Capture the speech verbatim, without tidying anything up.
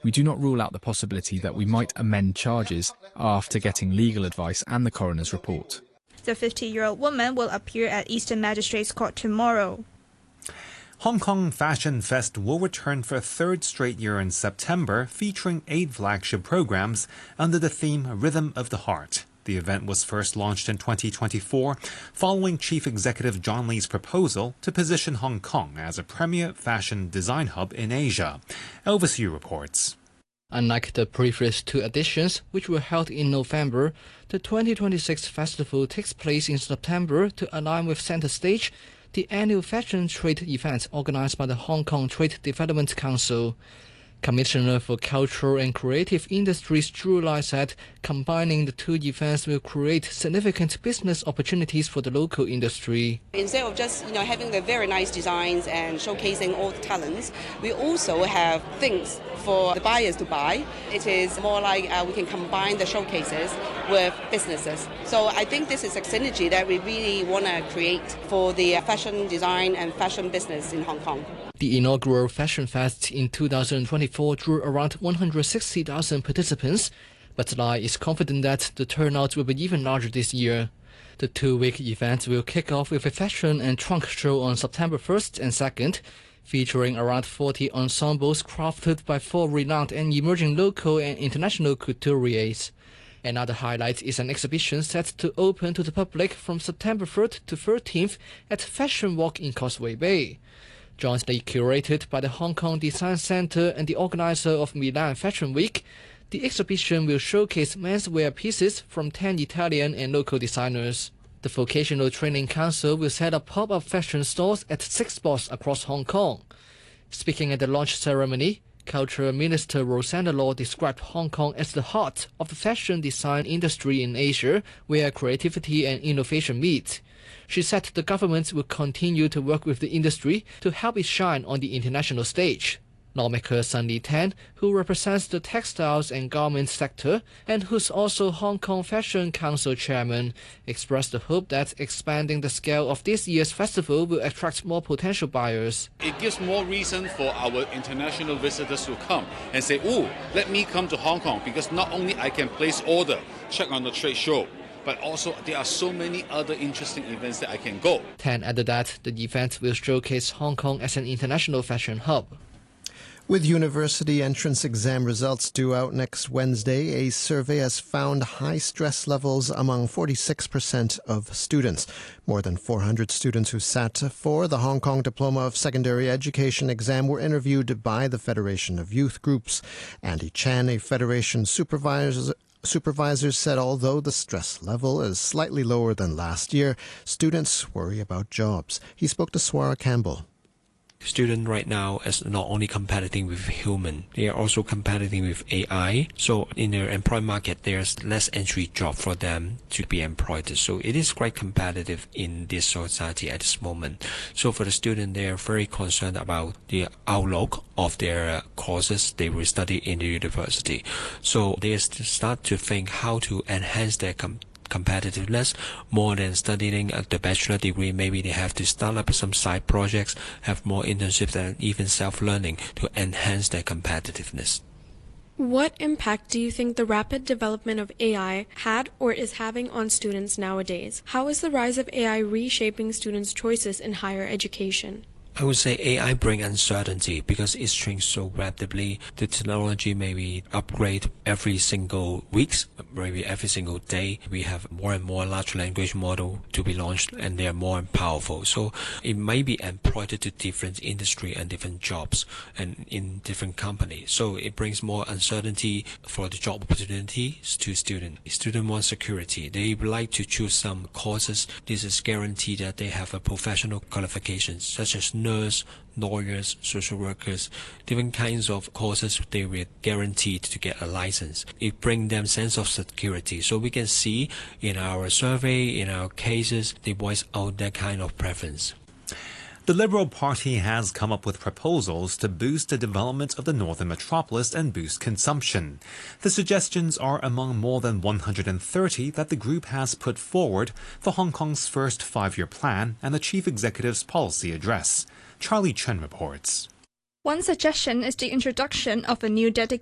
we do not rule out the possibility that we might amend charges after getting legal advice and the coroner's report. The fifty-year-old woman will appear at Eastern Magistrates Court tomorrow. Hong Kong Fashion Fest will return for a third straight year in September, featuring eight flagship programs under the theme Rhythm of the Heart. The event was first launched in twenty twenty-four, following Chief Executive John Lee's proposal to position Hong Kong as a premier fashion design hub in Asia. Elvis Yu reports. Unlike the previous two editions, which were held in November, the twenty twenty-six festival takes place in September to align with Centre Stage, the annual fashion trade event organized by the Hong Kong Trade Development Council. Commissioner for Cultural and Creative Industries Zhu Lai said combining the two events will create significant business opportunities for the local industry. Instead of just you know having the very nice designs and showcasing all the talents, we also have things for the buyers to buy. It is more like uh, we can combine the showcases with businesses. So I think this is a synergy that we really want to create for the fashion design and fashion business in Hong Kong. The inaugural Fashion Fest in two thousand twenty-four drew around one hundred sixty thousand participants, but Lai is confident that the turnout will be even larger this year. The two-week event will kick off with a fashion and trunk show on September first and second, featuring around forty ensembles crafted by four renowned and emerging local and international couturiers. Another highlight is an exhibition set to open to the public from September third to thirteenth at Fashion Walk in Causeway Bay. Jointly curated by the Hong Kong Design Centre and the organizer of Milan Fashion Week, the exhibition will showcase menswear pieces from ten Italian and local designers. The Vocational Training Council will set up pop-up fashion stores at six spots across Hong Kong. Speaking at the launch ceremony, Culture Minister Rosanna Law described Hong Kong as the heart of the fashion design industry in Asia, where creativity and innovation meet. She said the government will continue to work with the industry to help it shine on the international stage. Lawmaker Sunny Tan, who represents the textiles and garment sector and who's also Hong Kong Fashion Council chairman, expressed the hope that expanding the scale of this year's festival will attract more potential buyers. It gives more reason for our international visitors to come and say, oh, let me come to Hong Kong, because not only I can place order, check on the trade show, but also there are so many other interesting events that I can go. Tan added that the event will showcase Hong Kong as an international fashion hub. With university entrance exam results due out next Wednesday, a survey has found high stress levels among forty-six percent of students. More than four hundred students who sat for the Hong Kong Diploma of Secondary Education exam were interviewed by the Federation of Youth Groups. Andy Chan, a Federation supervisor, Supervisors said although the stress level is slightly lower than last year, students worry about jobs. He spoke to Swara Campbell. Students right now is not only competing with human, they are also competing with A I. So in the employment market, there's less entry job for them to be employed. So it is quite competitive in this society at this moment. So for the student, they are very concerned about the outlook of their courses they will study in the university. So they start to think how to enhance their com competitiveness more than studying at the bachelor degree. Maybe they have to start up some side projects, have more internships, and even self-learning to enhance their competitiveness. What impact do you think the rapid development of A I had or is having on students nowadays? How is the rise of A I reshaping students' choices in higher education? I would say A I brings uncertainty because it's changing so rapidly. The technology may be upgrade every single weeks, maybe every single day. We have more and more large language model to be launched, and they are more powerful. So it may be employed to different industry and different jobs and in different companies. So it brings more uncertainty for the job opportunities to students. Students want security. They would like to choose some courses. This is guaranteed that they have a professional qualifications such as nurse, lawyers, social workers, different kinds of courses they will guaranteed to get a license. It brings them sense of security. So we can see in our survey, in our cases, they voice out that kind of preference. The Liberal Party has come up with proposals to boost the development of the northern metropolis and boost consumption. The suggestions are among more than one hundred thirty that the group has put forward for Hong Kong's first five-year plan and the chief executive's policy address. Charlie Chen reports. One suggestion is the introduction of a new dedicated